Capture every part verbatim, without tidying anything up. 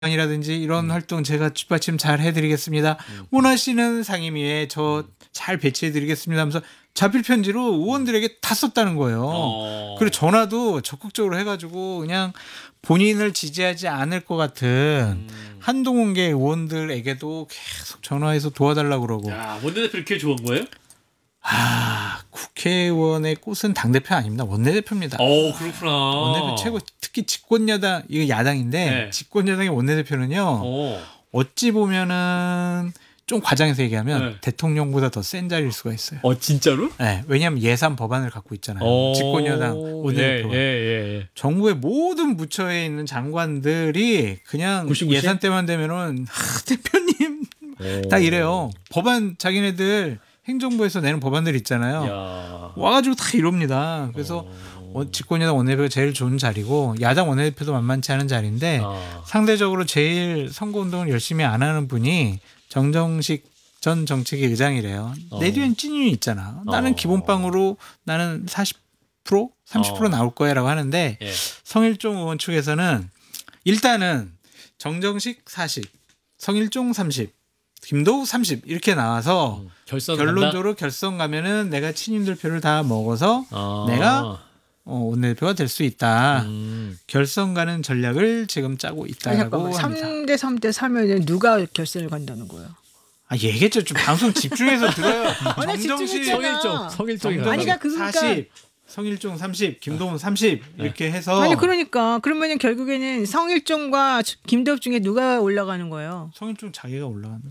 이라든지 이런 음. 활동 제가 뒷받침 잘 해드리겠습니다. 음. 원하시는 상임위에 저 잘 배치해드리겠습니다 하면서 자필 편지로 의원들에게 다 썼다는 거예요. 어. 그리고 전화도 적극적으로 해가지고 그냥 본인을 지지하지 않을 것 같은 음. 한동훈계 의원들에게도 계속 전화해서 도와달라고 그러고. 야, 원내대표 이렇게 좋은 거예요? 아, 국회의원의 꽃은 당대표 아닙니다. 원내대표입니다. 오, 그렇구나. 원내대표 최고, 특히 집권여당, 이거 야당인데, 네. 집권여당의 원내대표는요, 오. 어찌 보면은 좀 과장해서 얘기하면 네. 대통령보다 더 센 자리일 수가 있어요. 어, 진짜로? 네. 왜냐하면 예산 법안을 갖고 있잖아요. 집권여당 원내대표가. 예, 예, 예. 정부의 모든 부처에 있는 장관들이 그냥 구십구십? 예산 때만 되면은, 하, 대표님, 오. 다 이래요. 법안 자기네들 행정부에서 내는 법안들 있잖아요. 야. 와가지고 다 이럽니다. 그래서 어. 집권여당 원내대표가 제일 좋은 자리고 야당 원내대표도 만만치 않은 자리인데 아. 상대적으로 제일 선거운동을 열심히 안 하는 분이 정정식 전 정책위 의장이래요. 어. 내 뒤엔 찐윤이 있잖아. 나는 어. 기본빵으로 나는 사십 퍼센트 삼십 퍼센트 어. 나올 거야 라고 하는데 예. 성일종 의원 측에서는 일단은 정정식 사십, 성일종 삼십, 김도우 삼십 이렇게 나와서 음, 결선 결론적으로 간다? 결선 가면은 내가 친윤들 표를 다 먹어서 아. 내가 어, 원내대표가 될 수 있다. 음. 결선 가는 전략을 지금 짜고 있다고 합니다. 삼 대 삼 대 사면은 누가 결선을 간다는 거예요? 아, 얘기했죠. 좀 방송 집중해서 들어요. 정정식 성일종 성일종이 아니가 그러니까 사십, 성일종 삼십, 김도훈 삼십 이렇게 해서 아니 그러니까 그러면은 결국에는 성일종과 김도우 중에 누가 올라가는 거예요? 성일종 자기가 올라가는.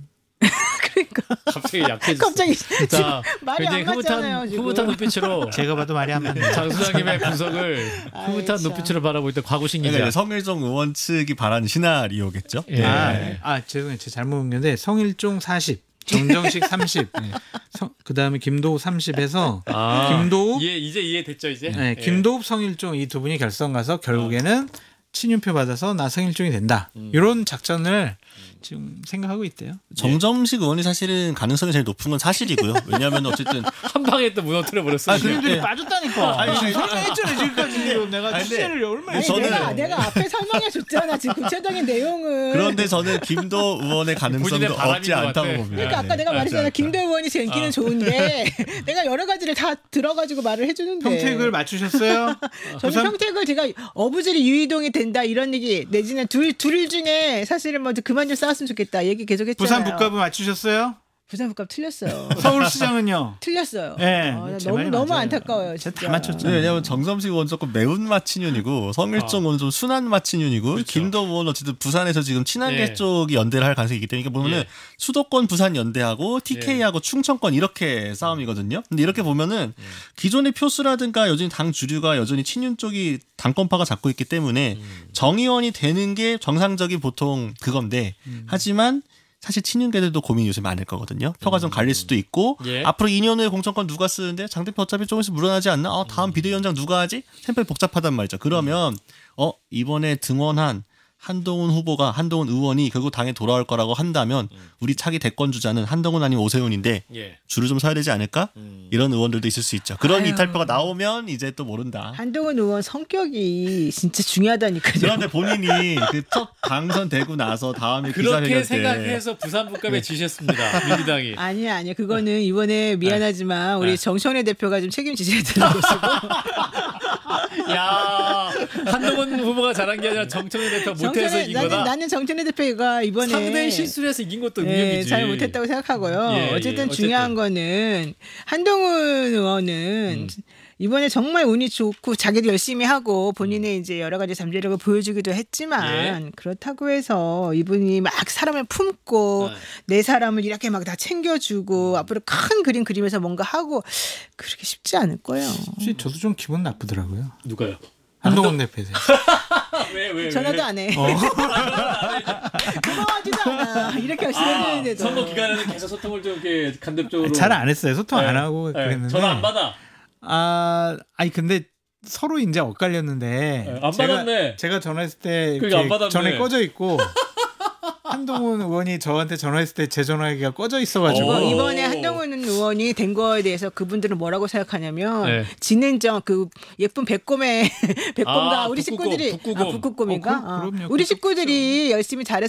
그러니까 갑자기 약해졌어. 갑자기 자, 말이 안 맞잖아요. 지금. 흐뭇한 눈빛으로 제가 봐도 말이 안 맞네. 장 소장님의 분석을 흐뭇한 아이, 눈빛으로 바라보고 있던 과구신 기자. 네, 성일종 의원 측이 바라는 시나리오겠죠. 예. 아, 네. 아 죄송해요. 제가 잘못 본건데 성일종 사십, 정정식 삼십, 네. 그 다음에 김도우 삼십에서 아, 김도우 이해, 이제 이해됐죠 이제. 네, 김도우 성일종 이 두 분이 결선 가서 결국에는 어. 친윤표 받아서 나 성일종이 된다. 음. 이런 작전을 지금 생각하고 있대요. 정점식 의원이 사실은 가능성이 제일 높은 건 사실이고요. 왜냐하면 어쨌든 한 방에 또 무너뜨려 버렸어요. 아, 그들이 네. 빠졌다니까. 아니, 설명했잖아요 지금까지. 내가 취재를 얼마나 아니, 저는 내가, 내가 앞에 설명해 줬잖아. 지금 구체적인 내용을. 그런데 저는 김도우 의원의 가능성도 없지 않다고 봅니다. 그러니까 아까 내가 말했잖아. 김도우 의원이 제 인기는 아. 좋은데 내가 여러 가지를 다 들어가지고 말을 해주는데. 평택을 맞추셨어요? 저는 부산... 평택을 제가 어부지리 유이동이 된다 이런 얘기 내지는 둘, 둘 중에 사실은 뭐 그만 좀 싸웠으면 좋겠다 얘기 계속했잖아요. 부산 북갑은 맞추셨어요? 부산 북갑 틀렸어요. 서울시장은요? 틀렸어요. 네, 아, 너무 너무 안타까워요. 진짜. 다 맞췄죠. 네, 왜냐하면 정점식 의원 조금 매운맛 친윤이고 성일종 의원 좀 순한맛 친윤이고 그렇죠. 김도우 의원 어쨌든 부산에서 지금 친한계 네. 쪽이 연대를 할 가능성이 있기 때문에 보면은 예. 수도권 부산 연대하고 티케이하고 예. 충청권 이렇게 싸움이거든요. 근데 이렇게 보면은 음. 기존의 표수라든가 여전히 당 주류가 여전히 친윤 쪽이 당권파가 잡고 있기 때문에 음. 정의원이 되는 게 정상적인 보통 그건데 음. 하지만 사실 친윤계들도 고민이 요새 많을 거거든요. 표가 좀 갈릴 수도 있고 예. 앞으로 이 년 후에 공천권 누가 쓰는데 장 대표 어차피 조금씩 물러나지 않나? 어, 다음 비대위원장 누가 하지? 템플이 복잡하단 말이죠. 그러면 어 이번에 등원한 한동훈 후보가 한동훈 의원이 결국 당에 돌아올 거라고 한다면 음. 우리 차기 대권 주자는 한동훈 아니면 오세훈인데 예. 줄을 좀 서야 되지 않을까? 음. 이런 의원들도 있을 수 있죠. 그런 아유. 이탈표가 나오면 이제 또 모른다. 한동훈 의원 성격이 진짜 중요하다니까요. 그런데 본인이 그 첫 당선되고 나서 다음에 그렇게 생각해서 부산 북갑에 지셨습니다. 민주당이. 아니야 아니야. 그거는 이번에 미안하지만 우리 정청래 대표가 좀 책임지셔야 되는 것이고. 야 한동훈 후보가 잘한 게 아니라 정청래 대표가 못해서 이긴 나는, 거다. 나는 정청래 대표가 이번에 상대의 실수를 해서 이긴 것도 네, 위험이지. 잘 못했다고 생각하고요. 예, 어쨌든 예, 중요한 어쨌든. 거는 한동훈 의원은 음. 이번에 정말 운이 좋고 자기도 열심히 하고 본인의 이제 여러 가지 잠재력을 보여주기도 했지만 예. 그렇다고 해서 이분이 막 사람을 품고 네. 내 사람을 이렇게 막 다 챙겨주고 음. 앞으로 큰 그림 그리면서 뭔가 하고 그렇게 쉽지 않을 거예요. 혹시 저도 좀 기분 나쁘더라고요. 누가요? 한동훈 대표에서. 왜, 왜, 전화도 왜? 안 해. 어. 그거 하지도 않아. 이렇게 열심히 아, 했는데도. 선거 기간에는 계속 소통을 좀 이렇게 간접적으로. 잘 안 했어요. 소통 네. 안 하고 네. 그랬는데. 전화 안 받아. 아, 아니 근데 서로 이제 엇갈렸는데. 네, 안 제가, 받았네. 제가 전화했을 때 그러니까 안 받았네. 전에 꺼져 있고. 한동훈 의원이 저한테 전화했을 때 제 전화기가 꺼져 있어가지고 어, 이번에 한동훈 의원이 된 거에 대해서 그분들은 뭐라고 생각하냐면 네. 진행정 그 예쁜 백곰의 백곰과 아, 우리 북극곰, 식구들이 북극곰. 아, 북극곰인가? 어, 그- 그럼요. 우리 그것도 식구들이 열심히 잘해서